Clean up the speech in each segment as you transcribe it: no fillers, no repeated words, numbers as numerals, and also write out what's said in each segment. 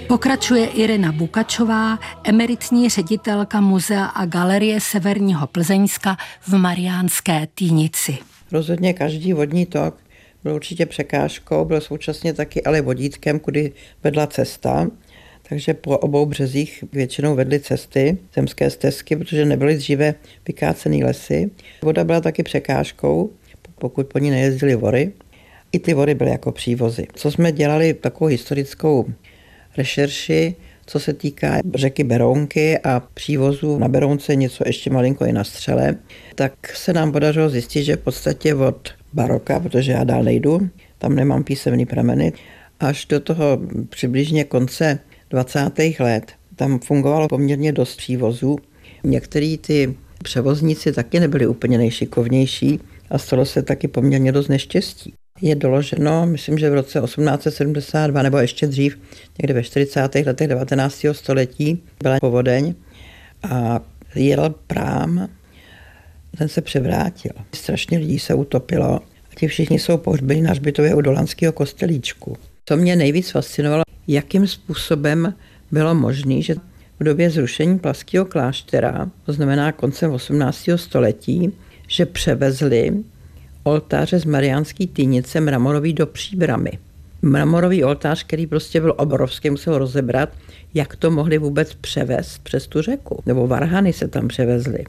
Pokračuje Irena Bukačová, emeritní ředitelka Muzea a galerie Severního Plzeňska v Mariánské Týnici. Rozhodně každý vodní tok byl určitě překážkou, byl současně taky ale vodítkem, kudy vedla cesta. Takže po obou březích většinou vedly cesty, zemské stezky, protože nebyly dříve vykácený lesy. Voda byla taky překážkou, pokud po ní nejezdily vory. I ty vory byly jako přívozy. Co jsme dělali takovou historickou rešerši, co se týká řeky Berounky a přívozu na Berounce, něco ještě malinko i na Střele, tak se nám podařilo zjistit, že v podstatě od baroka, protože já dál nejdu, tam nemám písemný prameny, až do toho přibližně konce 20. let. Tam fungovalo poměrně dost přívozů. Některý ty převozníci taky nebyli úplně nejšikovnější a stalo se taky poměrně dost neštěstí. Je doloženo, myslím, že v roce 1872 nebo ještě dřív, někde ve 40. letech 19. století byla povodeň a jel prám, ten se převrátil. Strašně lidí se utopilo a ti všichni jsou pohřbeni na hřbitově u Dolanského kostelíčku. Co mě nejvíc fascinovalo, jakým způsobem bylo možné, že v době zrušení Plavského kláštera, to znamená koncem 18. století, že převezli oltáře z Mariánské Týnice mramorový do Příbrami. Mramorový oltář, který prostě byl obrovský, musel rozebrat, jak to mohli vůbec převést přes tu řeku. Nebo varhany se tam převezly.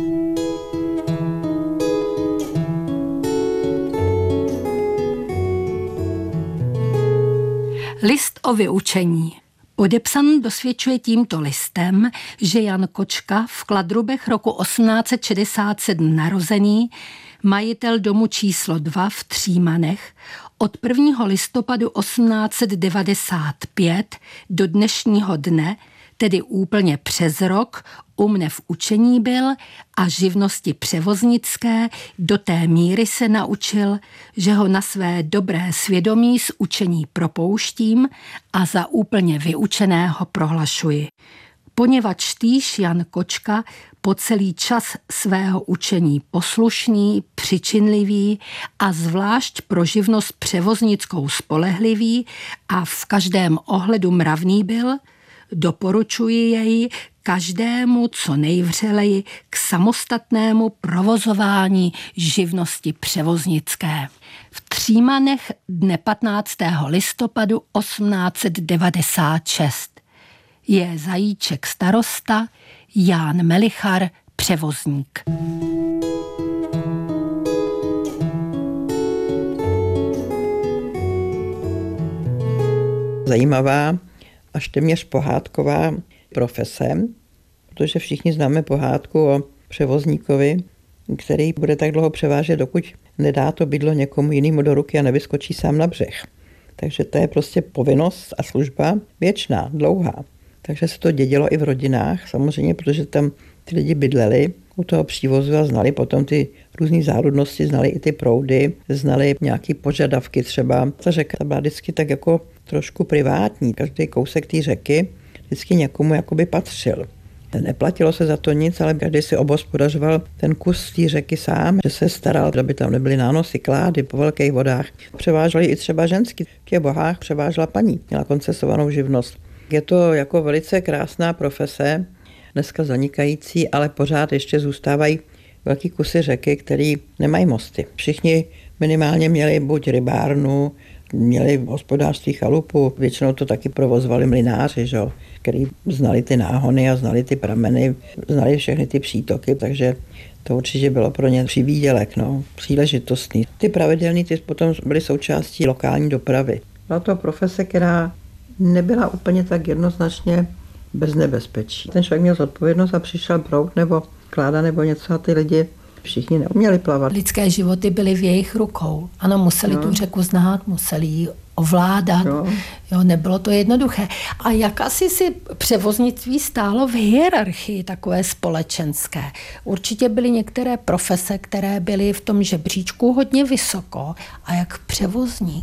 List o vyučení. Podepsan dosvědčuje tímto listem, že Jan Kočka, v Kladrubech roku 1867 narozený, majitel domu číslo 2 v Třímanech, od 1. listopadu 1895 do dnešního dne, tedy úplně přes rok, u mne v učení byl a živnosti převoznické do té míry se naučil, že ho na své dobré svědomí z učení propouštím a za úplně vyučeného prohlašuji. Poněvadž týž Jan Kočka po celý čas svého učení poslušný, přičinlivý a zvlášť pro živnost převoznickou spolehlivý a v každém ohledu mravný byl, doporučuji jej každému co nejvřeleji k samostatnému provozování živnosti převoznické. V Třímanech dne 15. listopadu 1896. Je Zajíček starosta, Ján Melichar převozník. Zajímavá, až téměř pohádková profese, protože všichni známe pohádku o převozníkovi, který bude tak dlouho převážet, dokud nedá to bydlo někomu jinému do ruky a nevyskočí sám na břeh. Takže to je prostě povinnost a služba věčná, dlouhá. Takže se to dědilo i v rodinách, samozřejmě, protože tam ty lidi bydleli u toho přívozu a znali potom ty různé záludnosti, znali i ty proudy, znali nějaké požadavky třeba. Ta řeka byla vždycky tak jako trošku privátní, každý kousek té řeky vždycky někomu jakoby patřil. Neplatilo se za to nic, ale každý si obhospodařoval ten kus té řeky sám, že se staral, aby tam nebyly nánosy, klády po velkých vodách. Převáželi i třeba ženský. V těch bohách převážela paní, měla koncesovanou živnost. Je to jako velice krásná profese, dneska zanikající, ale pořád ještě zůstávají velký kusy řeky, které nemají mosty. Všichni minimálně měli buď rybárnu, měli hospodářství chalupu, většinou to taky provozovali mlynáři, že? Který znali ty náhony a znali ty prameny, znali všechny ty přítoky, takže to určitě bylo pro ně přivýdělek, příležitostný. Ty pravidelný ty potom byly součástí lokální dopravy. Byla to profese, která nebyla úplně tak jednoznačně bez nebezpečí. Ten člověk měl zodpovědnost a přišel proud nebo kláda nebo něco a ty lidi všichni neuměli plavat. Lidské životy byly v jejich rukou. Ano, museli tu řeku znát, museli ji ovládat. Jo, nebylo to jednoduché. A jak asi si převoznictví stálo v hierarchii takové společenské? Určitě byly některé profese, které byly v tom žebříčku hodně vysoko. A jak převozník?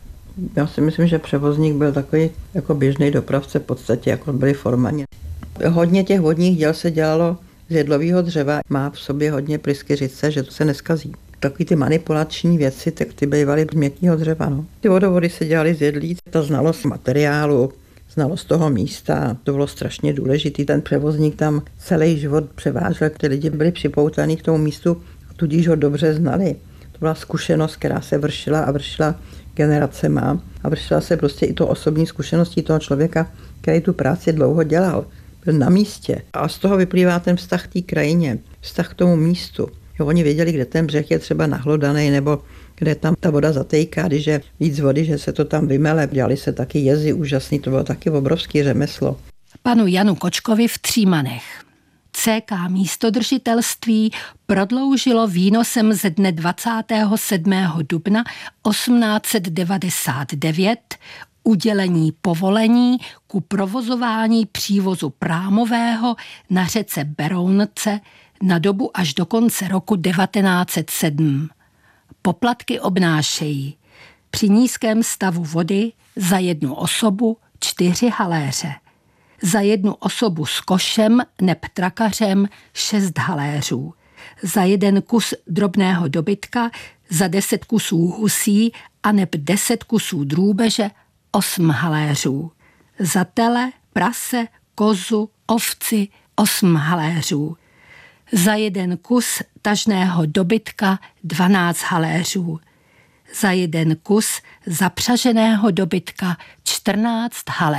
Já si myslím, že převozník byl takový jako běžný dopravce, v podstatě jako byli formaně. Hodně těch vodních děl se dělalo z jedlového dřeva, má v sobě hodně pryskyřice, že to se neskazí. Takový ty manipulační věci, tak ty bývaly z měkkého dřeva. Ty vodovody se dělaly z jedlí, ta znalost materiálu, znalost toho místa. To bylo strašně důležitý. Ten převozník tam celý život převážel, ty lidi byli připoutaní k tomu místu a tudíž ho dobře znali. To byla zkušenost, která se vršila a vršila generacema a vršila se prostě i to osobní zkušeností toho člověka, který tu práci dlouho dělal. Byl na místě. A z toho vyplývá ten vztah k té krajině, vztah k tomu místu. Jo, oni věděli, kde ten břeh je třeba nahlodaný, nebo kde tam ta voda zatejká, když je víc vody, že se to tam vymele. Dělali se taky jezy úžasný, to bylo taky obrovský řemeslo. Panu Janu Kočkovi v Třímanech. CK místodržitelství prodloužilo výnosem ze dne 27. dubna 1899 udělení povolení ku provozování přívozu prámového na řece Berounce na dobu až do konce roku 1907. Poplatky obnášejí při nízkém stavu vody za jednu osobu 4 haléře, za jednu osobu s košem neb trakařem 6 haléřů, za jeden kus drobného dobytka, za 10 kusů husí a neb 10 kusů drůbeže 8 haléřů, za tele, prase, kozu, ovci 8 haléřů, za jeden kus tažného dobytka 12 haléřů, za jeden kus zapřaženého dobytka 14 haléřů.